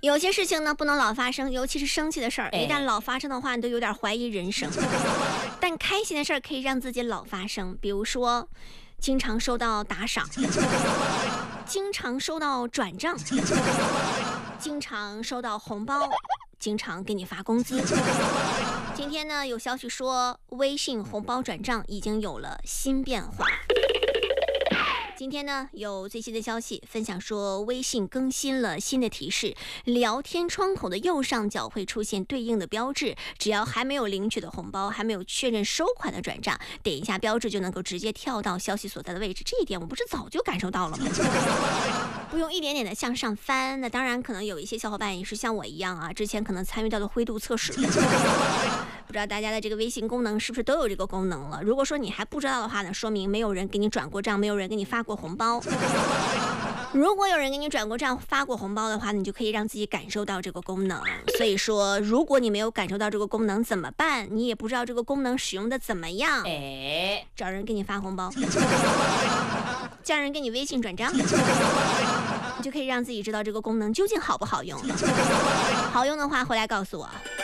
有些事情呢不能老发生，尤其是生气的事儿，一旦老发生的话，你都有点怀疑人生。但开心的事儿可以让自己老发生，比如说经常收到打赏，经常收到转账，经常收到红包，经常给你发工资。今天呢有消息说微信红包转账已经有了新变化。今天呢有最新的消息分享说，微信更新了新的提示，聊天窗口的右上角会出现对应的标志，只要还没有领取的红包，还没有确认收款的转账，点一下标志就能够直接跳到消息所在的位置。这一点我不是早就感受到了吗？不用一点点的向上翻。那当然可能有一些小伙伴也是像我一样啊，之前可能参与到了灰度测试，不知道大家的这个微信功能是不是都有这个功能了。如果说你还不知道的话呢，说明没有人给你转过账，没有人给你发过红包。如果有人给你转过账发过红包的话，你就可以让自己感受到这个功能。所以说如果你没有感受到这个功能怎么办？你也不知道这个功能使用的怎么样，找人给你发红包，叫人给你微信转账，你就可以让自己知道这个功能究竟好不好用了。好用的话回来告诉我。